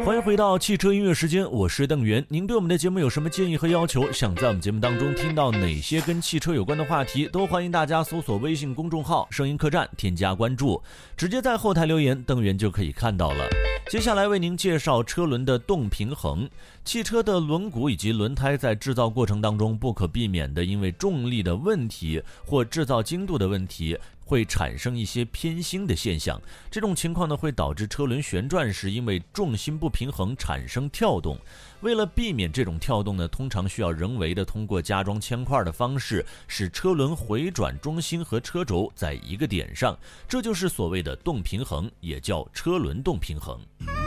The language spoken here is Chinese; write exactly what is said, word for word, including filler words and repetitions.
欢迎回到汽车音乐时间，我是邓源。您对我们的节目有什么建议和要求？想在我们节目当中听到哪些跟汽车有关的话题，都欢迎大家搜索微信公众号声音客栈添加关注，直接在后台留言，邓源就可以看到了。接下来为您介绍车轮的动平衡。汽车的轮毂以及轮胎在制造过程当中不可避免的因为重力的问题或制造精度的问题会产生一些偏心的现象，这种情况呢会导致车轮旋转时因为重心不平衡产生跳动。为了避免这种跳动呢，通常需要人为的通过加装铅块的方式使车轮回转中心和车轴在一个点上，这就是所谓的动平衡，也叫车轮动平衡。